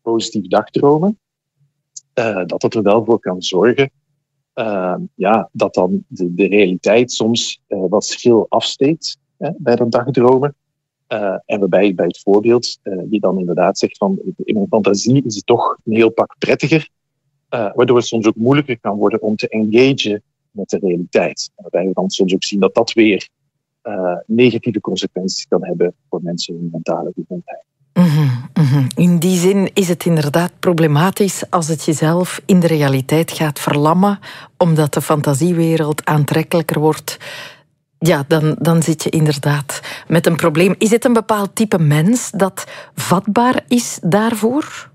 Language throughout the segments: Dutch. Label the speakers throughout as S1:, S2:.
S1: positief dagdromen, dat er wel voor kan zorgen dat dan de realiteit soms wat schil afsteekt bij dat dagdromen. En waarbij bij het voorbeeld die dan inderdaad zegt van in mijn fantasie is het toch een heel pak prettiger, waardoor het soms ook moeilijker kan worden om te engagen met de realiteit. En waarbij we dan soms ook zien dat dat weer negatieve consequenties kan hebben voor mensen in hun mentale gezondheid.
S2: In die zin is het inderdaad problematisch als het jezelf in de realiteit gaat verlammen, omdat de fantasiewereld aantrekkelijker wordt. Ja, dan zit je inderdaad met een probleem. Is het een bepaald type mens dat vatbaar is daarvoor?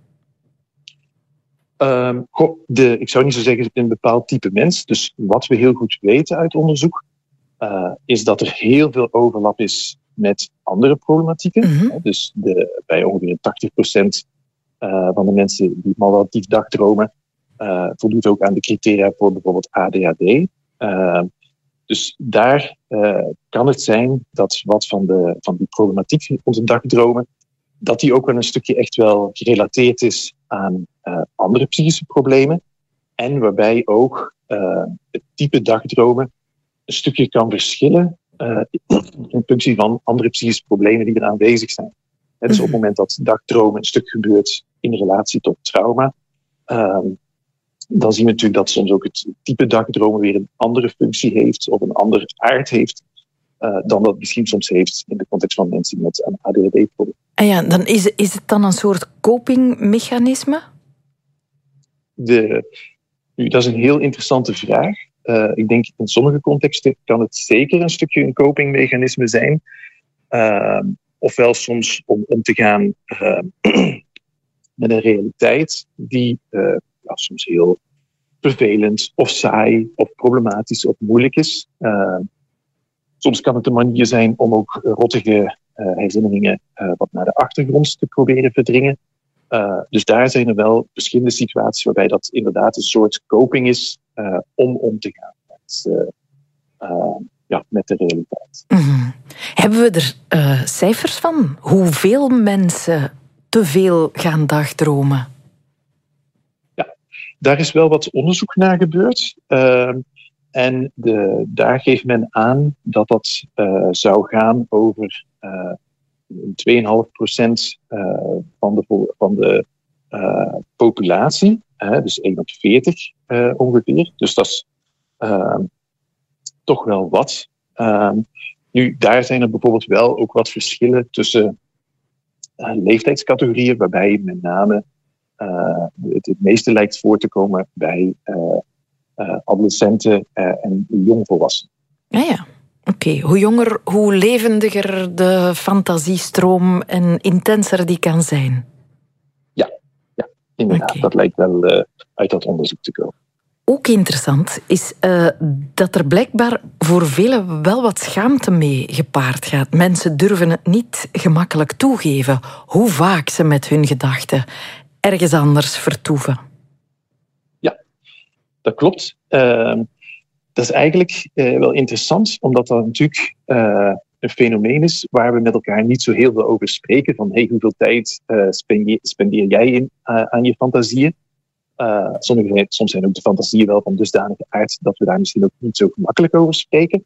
S1: Ik zou niet zo zeggen een bepaald type mens. Dus wat we heel goed weten uit onderzoek, is dat er heel veel overlap is met andere problematieken.
S2: Mm-hmm.
S1: Dus bij ongeveer 80% van de mensen die maladaptief dagdromen voldoet ook aan de criteria voor bijvoorbeeld ADHD. Dus daar kan het zijn dat wat van die problematiek rond het dagdromen, dat die ook wel een stukje echt wel gerelateerd is aan andere psychische problemen. En waarbij ook het type dagdromen een stukje kan verschillen in functie van andere psychische problemen die er aanwezig zijn. Dus op het moment dat dagdromen een stuk gebeurt in relatie tot trauma, dan zien we natuurlijk dat soms ook het type dagdromen weer een andere functie heeft of een andere aard heeft dan dat misschien soms heeft in de context van mensen met een ADHD-probleem.
S2: En ja, dan is het dan een soort copingmechanisme?
S1: Dat is een heel interessante vraag. Ik denk in sommige contexten kan het zeker een stukje een copingmechanisme zijn. Ofwel soms om te gaan met een realiteit die soms heel vervelend of saai of problematisch of moeilijk is. Soms kan het een manier zijn om ook rottige herinneringen wat naar de achtergrond te proberen verdringen. Dus daar zijn er wel verschillende situaties waarbij dat inderdaad een soort coping is om te gaan met de realiteit.
S2: Mm-hmm. Hebben we er cijfers van? Hoeveel mensen te veel gaan dagdromen?
S1: Ja, daar is wel wat onderzoek naar gebeurd. En daar geeft men aan dat zou gaan over 2,5% van de populatie. Dus 1 op 40 ongeveer. Dus dat is toch wel wat. Nu, daar zijn er bijvoorbeeld wel ook wat verschillen tussen leeftijdscategorieën, waarbij met name het meeste lijkt voor te komen bij adolescenten en jongvolwassenen.
S2: Ja. Oké. Hoe jonger, hoe levendiger de fantasiestroom en intenser die kan zijn.
S1: Ja, inderdaad. Okay. Dat lijkt wel uit dat onderzoek te komen.
S2: Ook interessant is dat er blijkbaar voor velen wel wat schaamte mee gepaard gaat. Mensen durven het niet gemakkelijk toegeven hoe vaak ze met hun gedachten ergens anders vertoeven.
S1: Ja, dat klopt. Dat is eigenlijk wel interessant, omdat dat natuurlijk een fenomeen is waar we met elkaar niet zo heel veel over spreken. Van hoeveel tijd spendeer jij aan je fantasieën? Soms zijn ook de fantasieën wel van dusdanige aard dat we daar misschien ook niet zo gemakkelijk over spreken.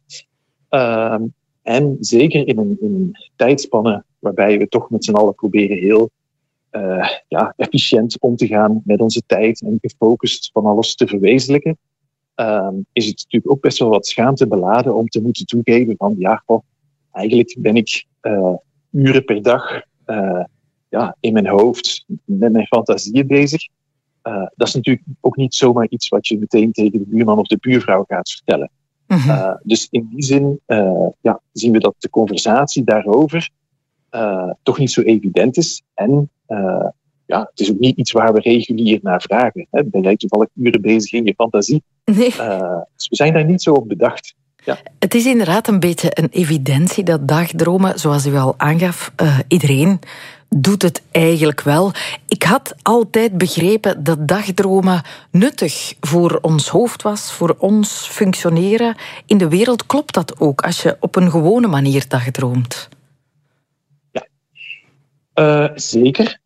S1: En zeker in een tijdspanne waarbij we toch met z'n allen proberen heel efficiënt om te gaan met onze tijd en gefocust van alles te verwezenlijken, is het natuurlijk ook best wel wat schaamte beladen om te moeten toegeven van eigenlijk ben ik uren per dag in mijn hoofd met mijn fantasieën bezig. Dat is natuurlijk ook niet zomaar iets wat je meteen tegen de buurman of de buurvrouw gaat vertellen. Mm-hmm. Dus in die zin zien we dat de conversatie daarover toch niet zo evident is. En het is ook niet iets waar we regulier naar vragen. Hè? Ben jij toevallig uren bezig in je fantasie?
S2: Nee.
S1: Dus we zijn daar niet zo op bedacht. Ja.
S2: Het is inderdaad een beetje een evidentie dat dagdromen, zoals u al aangaf, iedereen doet het eigenlijk wel. Ik had altijd begrepen dat dagdromen nuttig voor ons hoofd was, voor ons functioneren in de wereld. Klopt dat ook, als je op een gewone manier dagdroomt?
S1: Ja, zeker.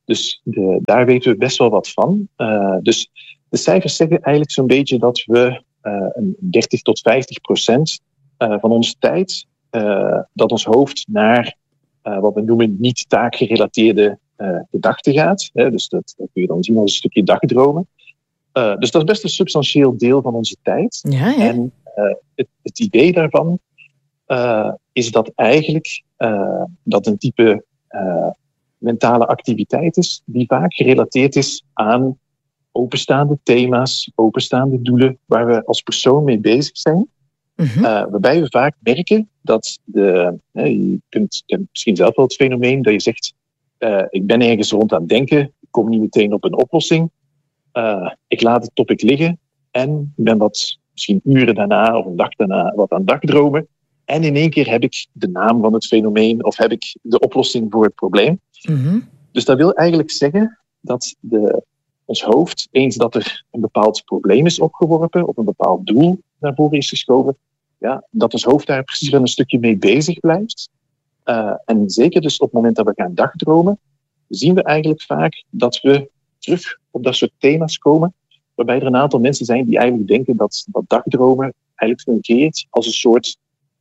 S1: Dus daar weten we best wel wat van. Dus de cijfers zeggen eigenlijk zo'n beetje dat we 30 tot 50% van onze tijd, dat ons hoofd naar wat we noemen niet taakgerelateerde gedachten gaat. Dus dat kun je dan zien als een stukje dagdromen. Dus dat is best een substantieel deel van onze tijd.
S2: Ja.
S1: En het idee daarvan is dat eigenlijk dat een type mentale activiteit is die vaak gerelateerd is aan openstaande thema's, openstaande doelen waar we als persoon mee bezig zijn. Mm-hmm. Waarbij we vaak merken dat je kent misschien zelf wel het fenomeen dat je zegt, ik ben ergens rond aan het denken, ik kom niet meteen op een oplossing, ik laat het topic liggen en ik ben misschien uren daarna of een dag daarna wat aan het dagdromen en in één keer heb ik de naam van het fenomeen of heb ik de oplossing voor het probleem. Mm-hmm. Dus dat wil eigenlijk zeggen dat ons hoofd, eens dat er een bepaald probleem is opgeworpen of een bepaald doel naar voren is geschoven, dat ons hoofd daar precies wel een stukje mee bezig blijft. En zeker dus op het moment dat we gaan dagdromen, zien we eigenlijk vaak dat we terug op dat soort thema's komen, waarbij er een aantal mensen zijn die eigenlijk denken dat dagdromen eigenlijk fungeert als een soort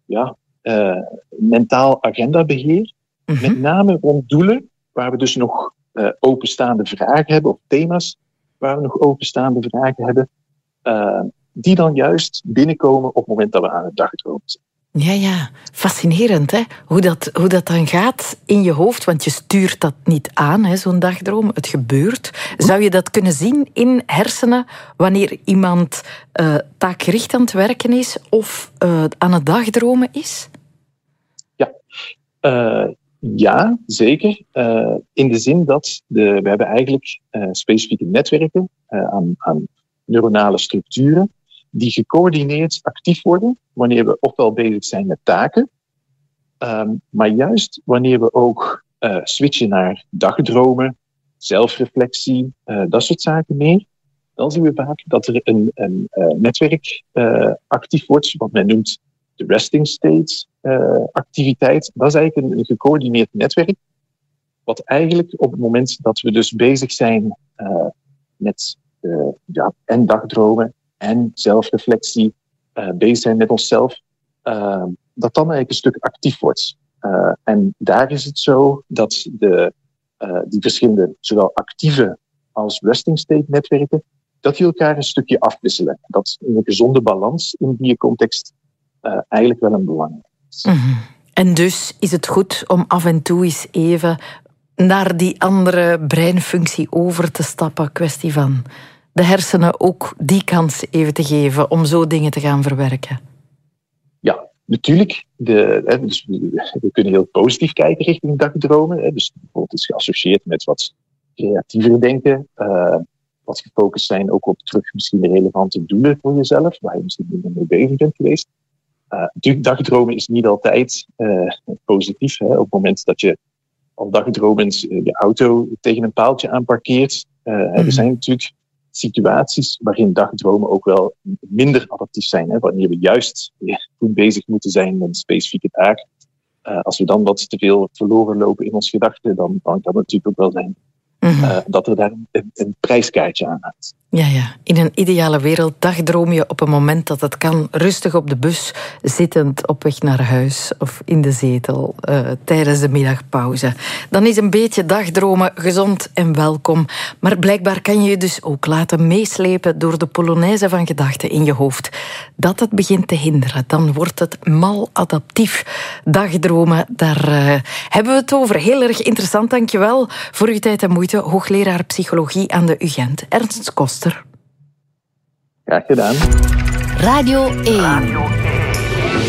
S1: mentaal agendabeheer. Mm-hmm. Met name rond doelen waar we dus nog openstaande vragen hebben, of thema's waar we nog openstaande vragen hebben, die dan juist binnenkomen op het moment dat we aan het dagdromen zijn.
S2: Ja, fascinerend hè? Hoe dat dan gaat in je hoofd, want je stuurt dat niet aan, hè, zo'n dagdroom, het gebeurt. Zou je dat kunnen zien in hersenen wanneer iemand taakgericht aan het werken is of aan het dagdromen is?
S1: Ja, zeker. In de zin dat we hebben eigenlijk specifieke netwerken aan neuronale structuren die gecoördineerd actief worden wanneer we ofwel bezig zijn met taken, maar juist wanneer we ook switchen naar dagdromen, zelfreflectie, dat soort zaken meer, dan zien we vaak dat er een netwerk actief wordt, wat men noemt de resting state activiteit. Dat is eigenlijk een gecoördineerd netwerk, wat eigenlijk op het moment dat we dus bezig zijn met en dagdromen en zelfreflectie, bezig zijn met onszelf, dat dan eigenlijk een stuk actief wordt. En daar is het zo dat die verschillende, zowel actieve als resting state netwerken, dat die elkaar een stukje afwisselen. Dat een gezonde balans in die context eigenlijk wel een belangrijk is.
S2: Mm-hmm. En dus is het goed om af en toe eens even naar die andere breinfunctie over te stappen. Kwestie van de hersenen ook die kans even te geven om zo dingen te gaan verwerken.
S1: Ja, natuurlijk. Dus we kunnen heel positief kijken richting dagdromen. Dus bijvoorbeeld is geassocieerd met wat creatiever denken. Wat gefocust zijn ook op terug misschien relevante doelen voor jezelf, waar je misschien niet mee bezig bent geweest. Natuurlijk, dagdromen is niet altijd positief. Op het moment dat je al dagdromend je auto tegen een paaltje aanparkeert. Er zijn natuurlijk situaties waarin dagdromen ook wel minder adaptief zijn. Wanneer we juist goed bezig moeten zijn met een specifieke taak. Als we dan wat te veel verloren lopen in ons gedachten, dan kan het natuurlijk ook wel zijn dat er daar een prijskaartje aan hangt.
S2: Ja. In een ideale wereld dagdroom je op een moment dat het kan, rustig op de bus, zittend op weg naar huis of in de zetel tijdens de middagpauze. Dan is een beetje dagdromen gezond en welkom. Maar blijkbaar kan je je dus ook laten meeslepen door de polonaise van gedachten in je hoofd. Dat het begint te hinderen, dan wordt het maladaptief. Dagdromen, daar hebben we het over. Heel erg interessant, dankjewel voor uw tijd en moeite. Hoogleraar psychologie aan de UGent, Ernst Koster.
S1: Graag gedaan.
S2: Radio 1.